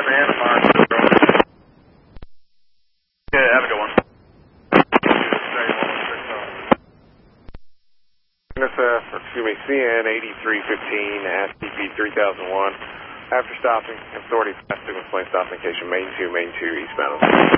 Santa Mark. Yeah, have a good one. CN 8315 at TP 3001. After stopping, authority fast signal plane stop indication main 2 eastbound.